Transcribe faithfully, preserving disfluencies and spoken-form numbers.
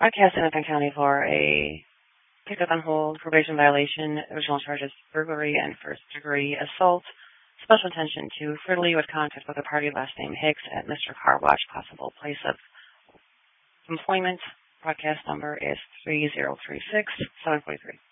Broadcast in Lincoln County for a pickup on hold, probation violation, original charges, burglary, and first-degree assault. Special attention to friendly with contact with a party last name Hicks at Mister Car Wash. Possible place of employment. Broadcast number is three zero three six, seven four three.